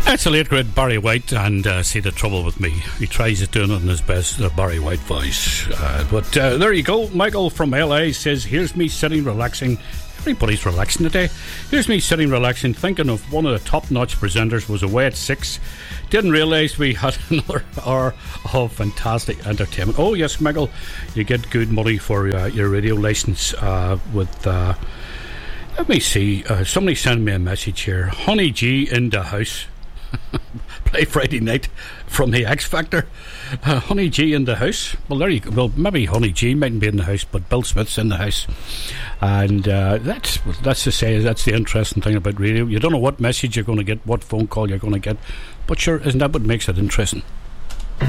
That's the late great Barry White, and see the trouble with me, he tries it doing it in his best Barry White voice, but there you go. Michael from LA says, here's me sitting relaxing. Everybody's relaxing today. Here's me sitting relaxing, thinking of one of the top-notch presenters was away at 6. Didn't realise we had another hour of fantastic entertainment. Oh yes, Michael, you get good money for your radio licence with let me see, somebody sent me a message here. Honey G in the house. Play Friday night from the X Factor. Honey G in the house. Well, there you go. Well, maybe Honey G mightn't be in the house, but Bill Smith's in the house. And that's to say, that's the interesting thing about radio. You don't know what message you're going to get, what phone call you're going to get, but sure, isn't that what makes it interesting?